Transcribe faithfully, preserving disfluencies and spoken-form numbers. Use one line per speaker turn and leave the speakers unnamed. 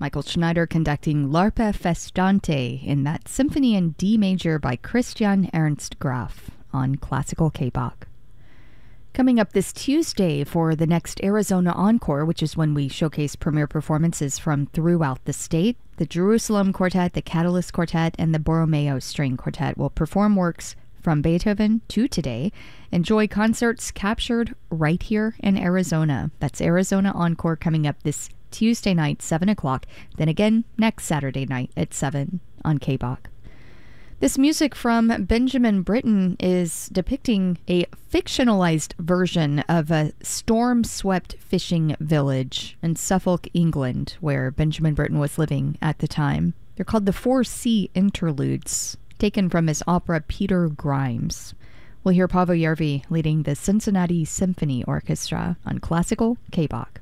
Michael Schneider conducting L'Arpe Festante in that Symphony in D major by Christian Ernst Graf on Classical K B O C. Coming up this Tuesday for the next Arizona Encore, which is when we showcase premiere performances from throughout the state, the Jerusalem Quartet, the Catalyst Quartet, and the Borromeo String Quartet will perform works from Beethoven to today. Enjoy concerts captured right here in Arizona. That's Arizona Encore coming up this Tuesday night, seven o'clock, then again next Saturday night at seven on K B O C. This music from Benjamin Britten is depicting a fictionalized version of a storm-swept fishing village in Suffolk, England, where Benjamin Britten was living at the time. They're called the Four Sea Interludes, taken from his opera Peter Grimes. We'll hear Paavo Järvi leading the Cincinnati Symphony Orchestra on Classical K B O C.